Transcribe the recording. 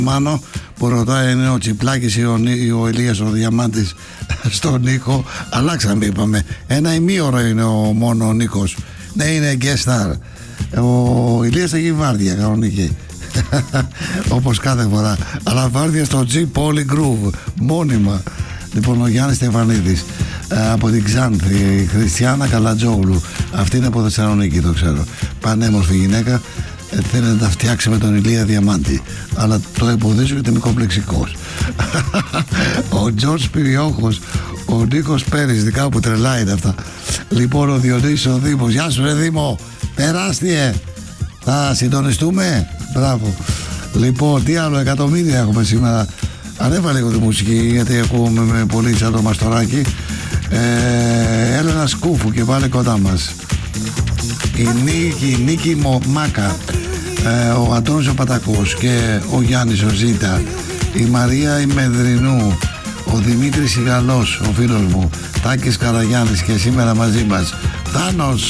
Μάνο που ρωτάει είναι ο Τσιπλάκης ή ο Ηλίας ο Διαμάντης στον Νίκο. Αλλάξαμε, είπαμε. Ένα ημίωρο είναι μόνο ο Νίκος. Ναι, είναι guest star. Ο Ηλίας θα γίνει βάρδια κανονική. Όπως κάθε φορά. Αλλά βάρδια στο G Poly Groove. Μόνιμα. Λοιπόν, ο Γιάννης Στεφανίδης από την Ξάνθη, η Χριστιάνα Καλατζόγλου. Αυτή είναι από Θεσσαλονίκη, το ξέρω. Πανέμορφη γυναίκα. Θέλει να τα φτιάξει με τον Ηλία Διαμάντη, αλλά το εμποδίζω γιατί είμαι κομπλεξικός. Ο Τζορτζ Πυριόχος, ο Νίκος Πέρης, δικά που τρελάει είναι αυτά. Λοιπόν, ο Διονύσης ο Δήμος. Γεια σου ρε Δήμο, τεράστιε. Θα συντονιστούμε. Μπράβο. Λοιπόν, τι άλλο, εκατομμύρια έχουμε σήμερα. Ανέβα λίγο τη μουσική γιατί ακούμε με πολύ σαν το Μαστοράκι. Έλενα Σκούφου και πάλι κοντά μας. Η Νίκη Μάκα, ο Αντώνης ο Πατακός και ο Γιάννης ο Ζήτα, η Μαρία η Μεδρινού, ο Δημήτρης Ιγαλός, ο φίλος μου, Τάκης Καραγιάννης και σήμερα μαζί μας Θάνος